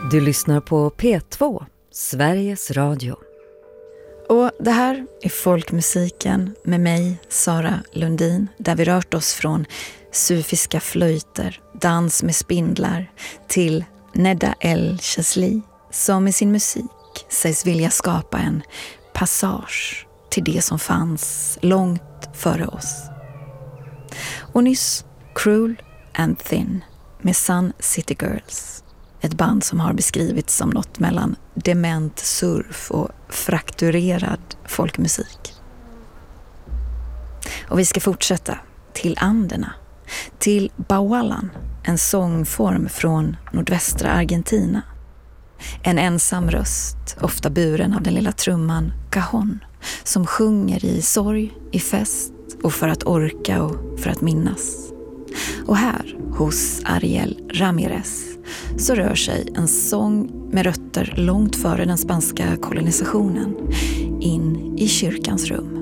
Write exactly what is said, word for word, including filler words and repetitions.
Du lyssnar på P två, Sveriges Radio. Och det här är folkmusiken med mig, Sara Lundin, där vi rört oss från sufiska flöjter, dans med spindlar till Neda El Shazli, som med sin musik sägs vilja skapa en passage till det som fanns långt före oss. Och nyss Cruel and Thin med Sun City Girls, ett band som har beskrivits som något mellan dement surf och frakturerad folkmusik. Och vi ska fortsätta till Anderna, till bahualan, en sångform från nordvästra Argentina. En ensam röst, ofta buren av den lilla trumman cajon, som sjunger i sorg, i fest och för att orka och för att minnas. Och här, hos Ariel Ramirez, så rör sig en sång med rötter långt före den spanska kolonisationen in i kyrkans rum.